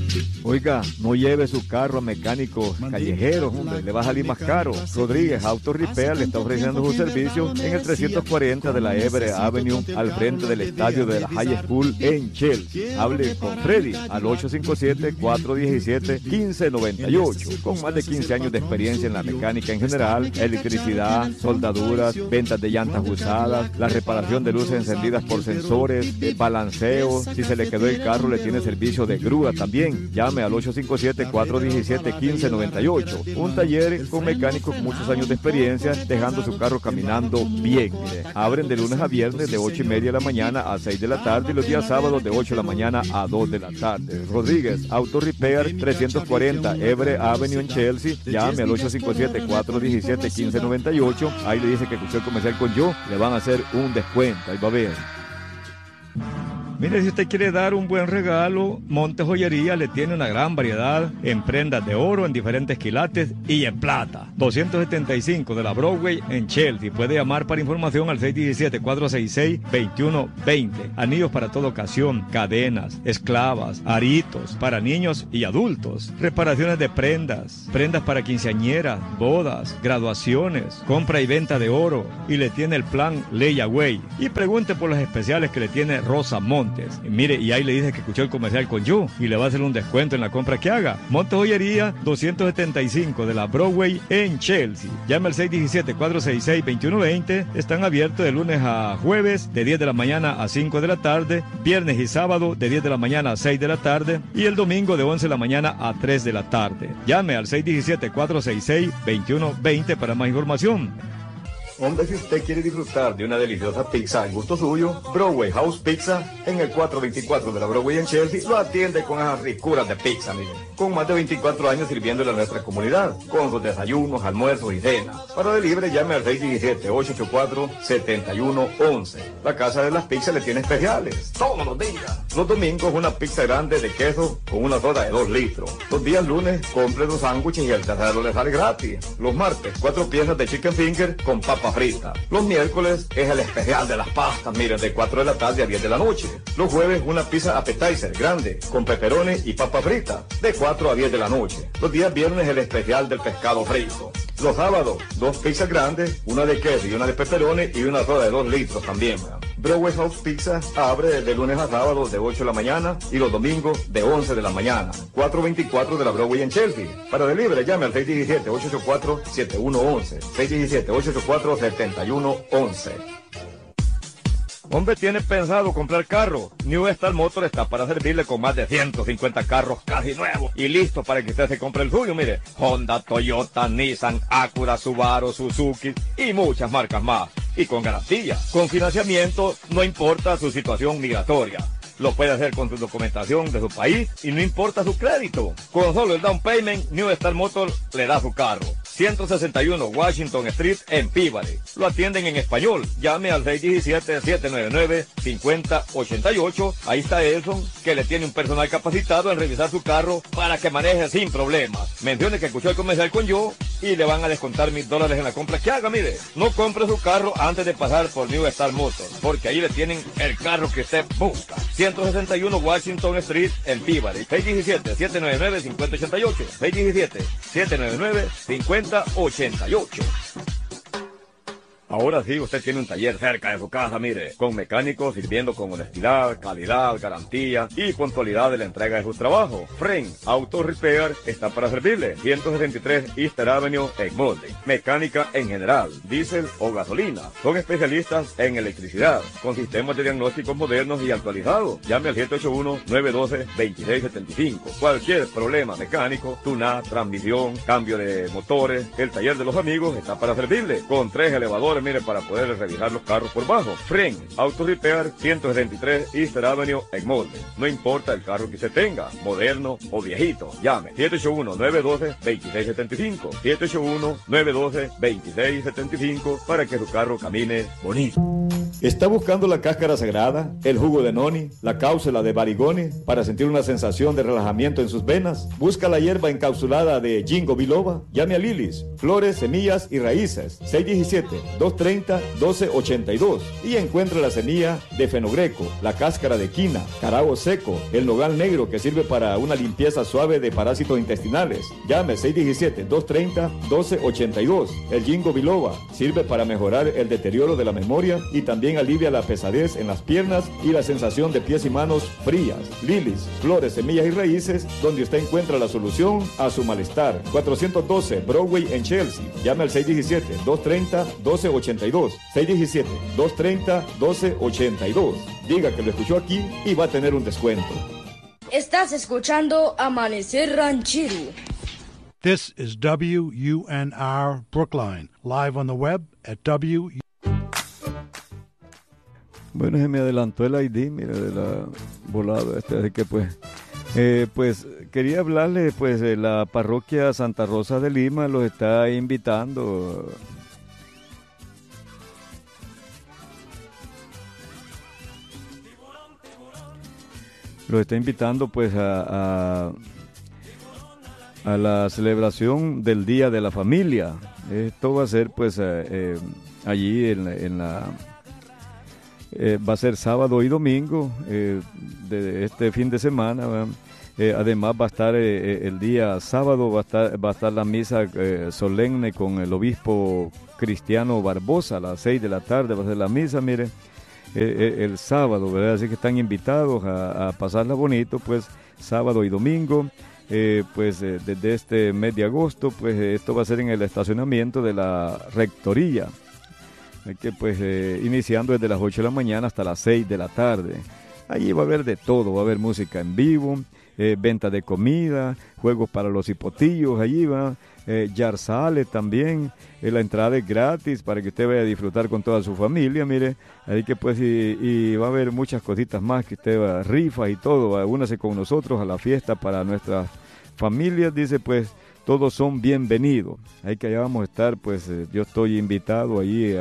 Oiga, no lleve su carro a mecánicos callejeros, hombre, le va a salir más caro. Rodríguez Auto Repair le está ofreciendo su servicio en el 340 de la Everett Avenue, al frente del estadio de la High School en Chelsea. Hable con Freddy al 857-417-1598. Con más de 15 años de experiencia en la mecánica en general, electricidad, soldaduras, ventas de llantas usadas, la reparación de luces encendidas por sensores, balanceo. Si se le quedó el carro, le tiene servicio de grúa también. Llame al 857-417-1598. Un taller con mecánicos con muchos años de experiencia, dejando su carro caminando bien. Mire, abren de lunes a viernes de 8:30 de la mañana a 6 de la tarde y los días sábados de 8 de la mañana a 2 de la tarde. Rodríguez Auto Repair, 340 Everett Avenue en Chelsea. Llame al 857-417-1598. Ahí le dice que escuchó el comercial con yo, le van a hacer un descuento. Ahí va a ver. Mire, si usted quiere dar un buen regalo, Monte Joyería le tiene una gran variedad en prendas de oro en diferentes quilates y en plata. 275 de la Broadway en Chelsea. Puede llamar para información al 617-466-2120. Anillos para toda ocasión, cadenas, esclavas, aritos para niños y adultos. Reparaciones de prendas, prendas para quinceañeras, bodas, graduaciones, compra y venta de oro. Y le tiene el plan Layaway. Y pregunte por los especiales que le tiene Rosa Montes. Y mire, y ahí le dice que escuchó el comercial con yo y le va a hacer un descuento en la compra que haga. Monte Joyería, 275 de la Broadway en Chelsea. Llame al 617-466-2120. Están abiertos de lunes a jueves de 10 de la mañana a 5 de la tarde, viernes y sábado de 10 de la mañana a 6 de la tarde y el domingo de 11 de la mañana a 3 de la tarde. Llame al 617-466-2120 para más información. Hombre, si usted quiere disfrutar de una deliciosa pizza al gusto suyo, Broadway House Pizza, en el 424 de la Broadway en Chelsea, lo atiende con esas ricuras de pizza, miren. Con más de 24 años sirviéndole a nuestra comunidad, con sus desayunos, almuerzos y cenas. Para delivery, llame al 617-884-7111. La Casa de las Pizzas le tiene especiales todos los días. Los domingos, una pizza grande de queso con una soda de 2 litros. Los días lunes, compre 2 sándwiches y el tercero le sale gratis. Los martes, 4 piezas de chicken finger con papa frita. Los miércoles es el especial de las pastas, miren, de 4 de la tarde a 10 de la noche. Los jueves, una pizza appetizer grande con pepperoni y papa frita, de 4 a 10 de la noche. Los días viernes, el especial del pescado frito. Los sábados, 2 pizzas grandes, una de queso y una de pepperoni y una soda de 2 litros también. Broadway House Pizza abre de lunes a sábado de 8 de la mañana y los domingos de 11 de la mañana. 424 de la Broadway en Chelsea. Para delivery, llame al 617-884-7111. 617-884-7111. Hombre, ¿tiene pensado comprar carro? New Star Motor está para servirle con más de 150 carros casi nuevos y listos para que usted se compre el suyo. Mire, Honda, Toyota, Nissan, Acura, Subaru, Suzuki y muchas marcas más. Y con garantía, con financiamiento, no importa su situación migratoria. Lo puede hacer con su documentación de su país y no importa su crédito. Con solo el down payment, New Star Motor le da su carro. 161 Washington Street en Peabody. Lo atienden en español. Llame al 617-799-5088. Ahí está Edson, que le tiene un personal capacitado en revisar su carro para que maneje sin problemas. Mencione que escuchó el comercial con yo y le van a descontar $1000 en la compra que haga. Mire, no compre su carro antes de pasar por New Star Motor, porque ahí le tienen el carro que usted busca. 161 Washington Street en Peabody. 617-799-5088. 617-799-5088. Ahora sí, usted tiene un taller cerca de su casa, mire, con mecánicos sirviendo con honestidad, calidad, garantía y puntualidad de la entrega de sus trabajos. Friend Auto Repair está para servirle. 163 Easter Avenue en Molde. Mecánica en general, diésel o gasolina. Son especialistas en electricidad, con sistemas de diagnósticos modernos y actualizados. Llame al 781-912-2675. Cualquier problema mecánico, tuná, transmisión, cambio de motores, el taller de los amigos está para servirle. Con 3 elevadores, mire, para poder revisar los carros por bajo. Friend Auto Repair, 173 Easter Avenue en Molde. No importa el carro que usted tenga, moderno o viejito. Llame 781-912-2675. 781-912-2675 para que su carro camine bonito. ¿Está buscando la cáscara sagrada, el jugo de noni, la cápsula de barigone para sentir una sensación de relajamiento en sus venas? Busca la hierba encapsulada de Ginkgo biloba. Llame a Lilis, flores, semillas y raíces. 617-230-1282. Y encuentra la semilla de fenogreco, la cáscara de quina, carabo seco, el nogal negro que sirve para una limpieza suave de parásitos intestinales. Llame 617-230-1282. El Ginkgo biloba sirve para mejorar el deterioro de la memoria y también alivia la pesadez en las piernas y la sensación de pies y manos frías. Lilis, flores, semillas y raíces, donde usted encuentra la solución a su malestar. 412 Broadway en Chelsea. Llame al 617-230-1282. 617-230-1282. Diga que lo escuchó aquí y va a tener un descuento. Estás escuchando Amanecer Ranchero. This is WUNR Brookline, live on the web at WUNR. Bueno, se me adelantó el ID, mira, de la volada, así que pues quería hablarle, pues, de la parroquia Santa Rosa de Lima, los está invitando. Los está invitando, pues, a la celebración del Día de la Familia. Esto va a ser, pues, allí en la va a ser sábado y domingo de este fin de semana. Además va a estar el día sábado, va a estar la misa solemne con el obispo Cristiano Barbosa a las 6 de la tarde, va a ser la misa, mire, el sábado, ¿verdad? Así que están invitados a pasarla bonito, pues, sábado y domingo. Desde este mes de agosto, pues esto va a ser en el estacionamiento de la rectoría. Que pues iniciando desde las 8 de la mañana hasta las 6 de la tarde. Allí va a haber de todo, va a haber música en vivo, venta de comida, juegos para los hipotillos, allí va, yarzales también, la entrada es gratis para que usted vaya a disfrutar con toda su familia, mire, ahí que pues y va a haber muchas cositas más, que usted va, rifas y todo, únase con nosotros a la fiesta para nuestras familias, dice pues, todos son bienvenidos, ahí que allá vamos a estar, pues yo estoy invitado allí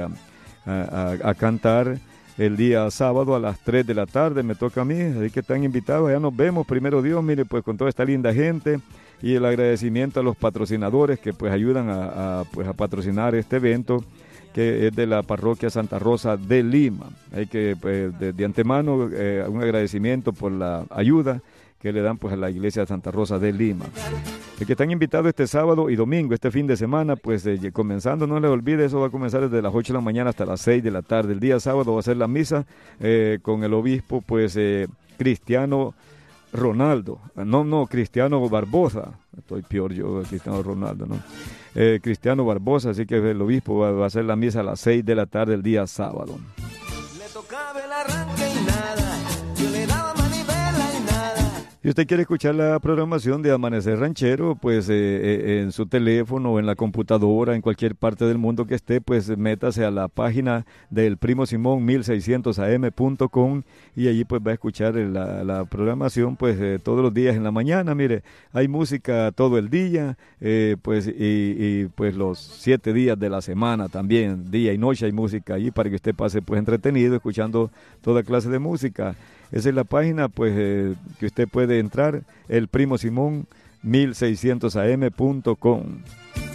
a cantar el día sábado a las 3 de la tarde, me toca a mí, así que están invitados, ya nos vemos, primero Dios, mire, pues con toda esta linda gente, y el agradecimiento a los patrocinadores que pues ayudan a patrocinar este evento, que es de la parroquia Santa Rosa de Lima. Hay que, pues, de antemano, un agradecimiento por la ayuda que le dan pues a la iglesia de Santa Rosa de Lima. El que están invitados este sábado y domingo, este fin de semana, pues comenzando, no les olvide, eso va a comenzar desde las 8 de la mañana hasta las 6 de la tarde. El día sábado va a ser la misa con el obispo, pues, Cristiano Ronaldo, Cristiano Barbosa, estoy peor yo, Cristiano Ronaldo, ¿no? Cristiano Barbosa, así que el obispo va a hacer la misa a las 6 de la tarde el día sábado. Le tocaba el arranque y nada, yo le daba manivela y nada. Si usted quiere escuchar la programación de Amanecer Ranchero, pues en su teléfono o en la computadora, en cualquier parte del mundo que esté, pues métase a la página del Primo Simón 1600am.com y allí pues va a escuchar la programación pues todos los días en la mañana. Mire, hay música todo el día, pues pues los 7 días de la semana también, día y noche hay música allí para que usted pase pues entretenido escuchando toda clase de música. Esa es la página pues que usted puede entrar, el Primo Simón 1600am.com.